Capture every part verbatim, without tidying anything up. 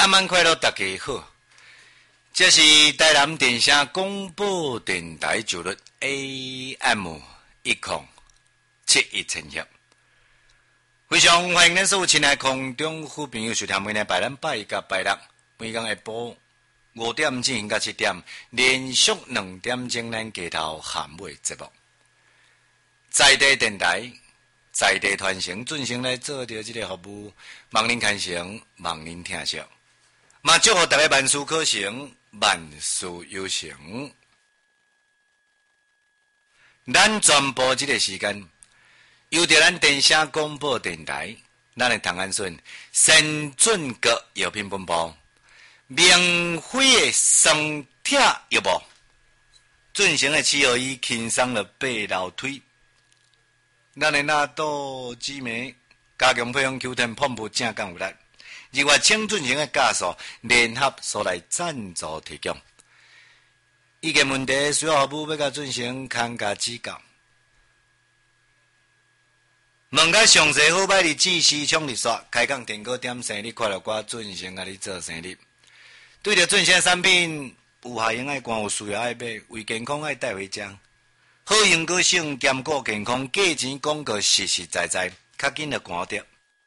暗晚快乐，大家好。这是台南电声广播电台九律 A M 一零七一千赫。非常欢迎咱所有亲爱空中好朋友收听每日拜咱拜一甲拜六，每天下晡五点进行到七点，连续两点钟咱街头咸尾节目。在地电台。在地传承准成来做着这个服务，望您看成，望您听惜，嘛祝福大家万事可成，万事有成。咱全部这个时间，由着咱电声广播电台，咱的唐安顺先准阁药品分布，免费的双铁药物，准成的七合一轻松了八楼腿。咱的纳豆紫梅加强配方 Q 十 pomp 正降有力，另外清准型的加速联合所来赞助提供。意见问题需要服务要甲进行看加指教。问较详细好歹日子时冲日刷，开讲电稿点生日快乐歌进行甲你做生日。对着进行产品有效用爱关有需要爱买，为健康爱带回家。好用个性，兼顾健康，价钱广告实实在在，较紧就赶着。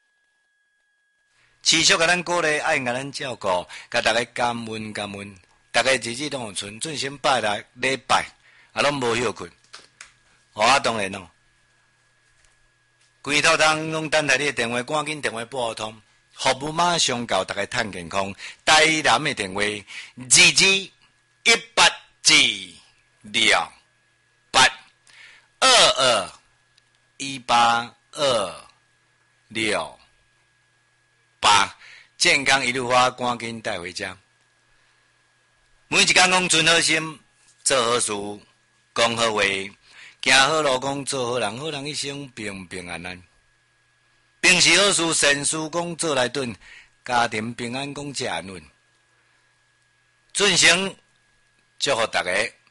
持续甲咱鼓励，爱甲咱照顾，甲大家感恩感恩，大家日子拢有存，准心拜六礼拜，啊拢无休困。哦啊，当然咯，规套当拢等待你的电话，赶紧电话拨通，服务马上到，大家趁健康。台南的电话：二二一八二六。八二二一八二六八，健康一路花，赶紧带回家。每一天讲存好心，做好事，讲好话，行好路，讲做好人，好人一生平平安安。平时好事善事讲做来顿，家庭平安讲吃安稳。尊成祝福大家。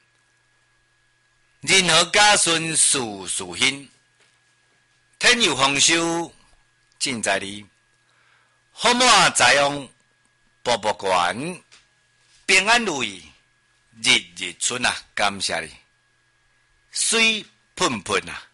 任何家顺事事兴，天有丰收尽在你，好满财旺步步悬，平安如意日日春啊！感谢你，水喷喷啊！